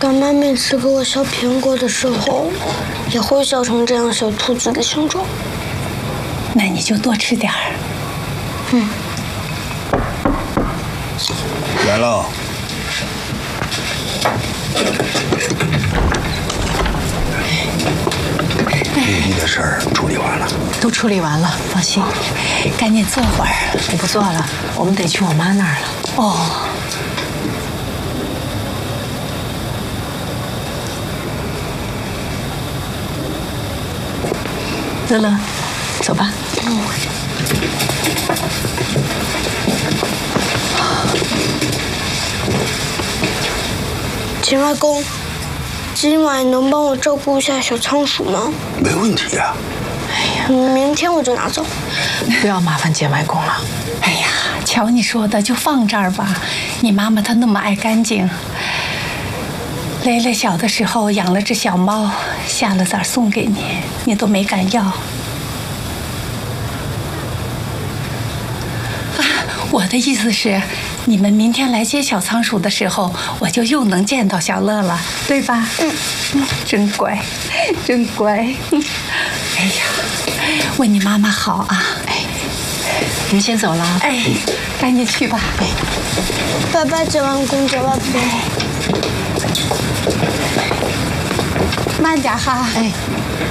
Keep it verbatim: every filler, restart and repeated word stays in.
干妈每次给我削苹果的时候，也会削成这样小兔子的形状。 那你就多吃点儿。 嗯。 来了。玉一的事儿处理完了， 都处理完了，放心。 赶紧坐会儿。 我不做了，我们得去我妈那儿了。 哦。 乐乐，走吧。嗯。 秦外公，今晚能帮我照顾一下小仓鼠吗？ 没问题呀、啊。 哎呀，明天我就拿走。 不要麻烦简外公了。 哎呀，瞧你说的，就放这儿吧。你妈妈她那么爱干净。蕾蕾小的时候养了只小猫，下了崽送给你，你都没敢要。啊，我的意思是，你们明天来接小仓鼠的时候，我就又能见到小乐了，对吧？嗯，嗯，真乖，真乖。哎呀，问你妈妈好啊。哎， 我们先走了。 哎，赶紧去吧。哎， 拜拜，简外公，简外婆。 慢点哈。 哎。